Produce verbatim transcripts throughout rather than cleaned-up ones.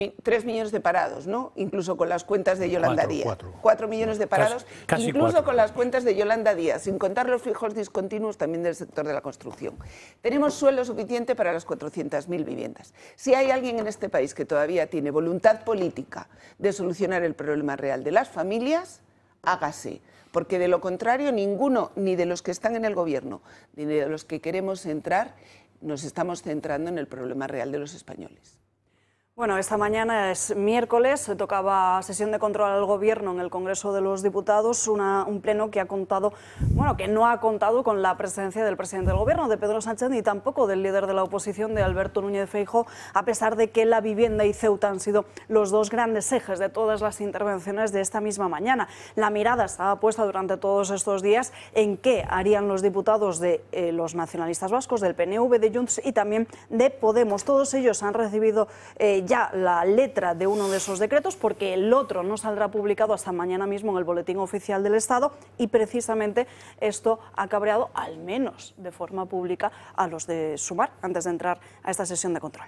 Tres millones de parados, ¿no? Incluso con las cuentas de Yolanda Cuatro, Díaz. cuatro. Cuatro millones de parados, Casi- casi incluso cuatro. con las cuentas de Yolanda Díaz, sin contar los fijos discontinuos también del sector de la construcción. Tenemos suelo suficiente para las cuatrocientas mil viviendas. Si hay alguien en este país que todavía tiene voluntad política de solucionar el problema real de las familias, hágase. Porque de lo contrario, ninguno, ni de los que están en el gobierno, ni de los que queremos entrar, nos estamos centrando en el problema real de los españoles. Bueno, esta mañana es miércoles, se tocaba sesión de control al Gobierno en el Congreso de los Diputados, una, un pleno que ha contado, bueno, que no ha contado con la presencia del presidente del Gobierno, de Pedro Sánchez, ni tampoco del líder de la oposición, de Alberto Núñez Feijóo, a pesar de que la vivienda y Ceuta han sido los dos grandes ejes de todas las intervenciones de esta misma mañana. La mirada estaba puesta durante todos estos días en qué harían los diputados de eh, los nacionalistas vascos, del P N V, de Junts y también de Podemos. Todos ellos han recibido eh, ya la letra de uno de esos decretos, porque el otro no saldrá publicado hasta mañana mismo en el Boletín Oficial del Estado, y precisamente esto ha cabreado, al menos de forma pública, a los de Sumar antes de entrar a esta sesión de control.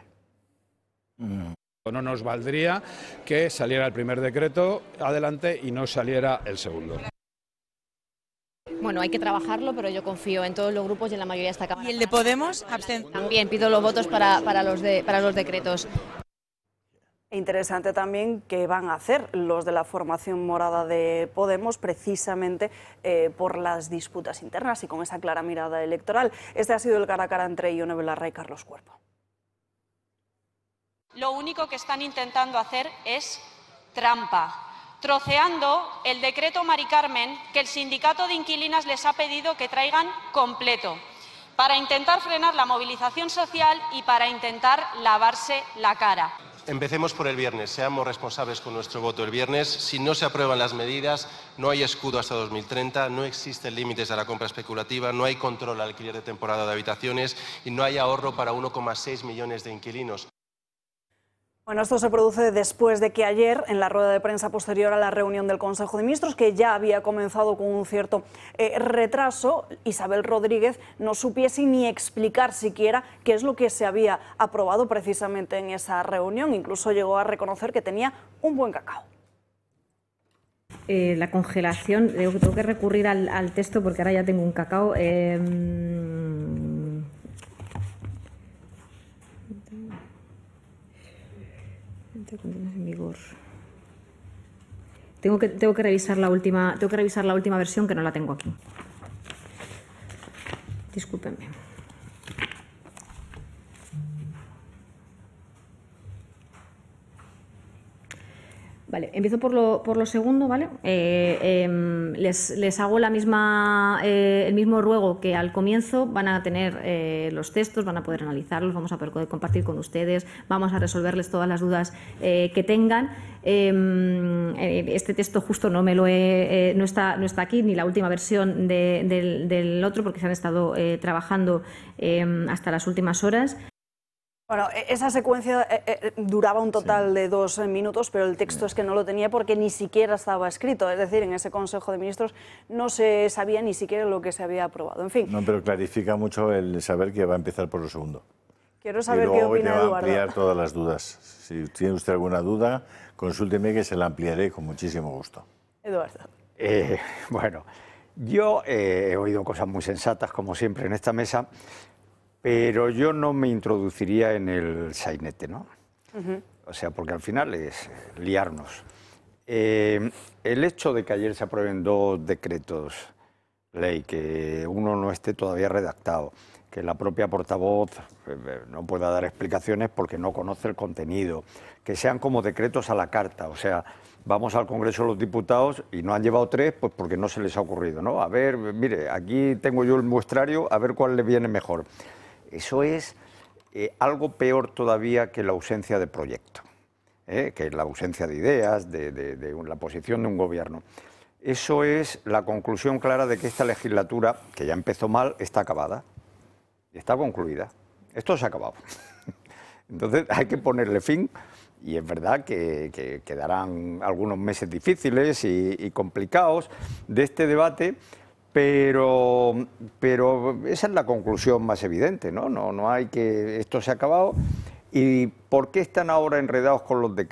No nos valdría que saliera el primer decreto adelante y no saliera el segundo. Bueno, hay que trabajarlo, pero yo confío en todos los grupos y en la mayoría de esta Cámara. ¿Y el de Podemos? Abstención. También pido los votos para, para, los, de, para los decretos. Interesante también que van a hacer los de la formación morada de Podemos, precisamente eh, por las disputas internas y con esa clara mirada electoral. Este ha sido el cara a cara entre Ione Belarra y Carlos Cuerpo. Lo único que están intentando hacer es trampa, troceando el decreto Mari Carmen que el sindicato de inquilinas les ha pedido que traigan completo, para intentar frenar la movilización social y para intentar lavarse la cara. Empecemos por el viernes, seamos responsables con nuestro voto el viernes. Si no se aprueban las medidas, no hay escudo hasta dos mil treinta, no existen límites a la compra especulativa, no hay control al alquiler de temporada de habitaciones y no hay ahorro para uno coma seis millones de inquilinos. Bueno, esto se produce después de que ayer, en la rueda de prensa posterior a la reunión del Consejo de Ministros, que ya había comenzado con un cierto eh, retraso, Isabel Rodríguez no supiese ni explicar siquiera qué es lo que se había aprobado precisamente en esa reunión. Incluso llegó a reconocer que tenía un buen cacao. Eh, la congelación, tengo, tengo que recurrir al, al texto porque ahora ya tengo un cacao. Eh, en vigor. Tengo que, tengo que revisar la última, tengo que revisar la última versión, que no la tengo aquí. Discúlpenme. Vale, empiezo por lo, por lo segundo, ¿vale? Eh, eh, les, les hago la misma, eh, el mismo ruego que al comienzo. Van a tener eh, los textos, van a poder analizarlos, vamos a poder compartir con ustedes, vamos a resolverles todas las dudas eh, que tengan. Eh, este texto justo no me lo he, eh, no está, no está aquí, ni la última versión de, del, del otro, porque se han estado eh, trabajando eh, hasta las últimas horas. Bueno, esa secuencia eh, eh, duraba un total sí. de dos minutos, pero el texto es que no lo tenía porque ni siquiera estaba escrito. Es decir, en ese Consejo de Ministros no se sabía ni siquiera lo que se había aprobado. En fin. No, pero clarifica mucho el saber que va a empezar por lo segundo. Quiero saber y luego qué opina le va Eduardo. a ampliar todas las dudas. Si tiene usted alguna duda, consúlteme que se la ampliaré con muchísimo gusto. Eduardo. Eh, bueno, yo eh, he oído cosas muy sensatas, como siempre, en esta mesa. Pero yo no me introduciría en el sainete, ¿no? Uh-huh. O sea, porque al final es liarnos. Eh, el hecho de que ayer se aprueben dos decretos ley, que uno no esté todavía redactado, que la propia portavoz eh, no pueda dar explicaciones porque no conoce el contenido, que sean como decretos a la carta, o sea, vamos al Congreso de los Diputados y no han llevado tres, pues porque no se les ha ocurrido, ¿no? A ver, mire, aquí tengo yo el muestrario, a ver cuál le viene mejor. Eso es eh, algo peor todavía que la ausencia de proyecto, ¿eh? que la ausencia de ideas, de, de, de la posición de un gobierno. Eso es la conclusión clara de que esta legislatura, que ya empezó mal, está acabada, está concluida. Esto se ha acabado. Entonces hay que ponerle fin, y es verdad que, que quedarán algunos meses difíciles y, y complicados de este debate. Pero, pero esa es la conclusión más evidente, ¿no? No, no hay que... Esto se ha acabado ¿Y por qué están ahora enredados con los decretos?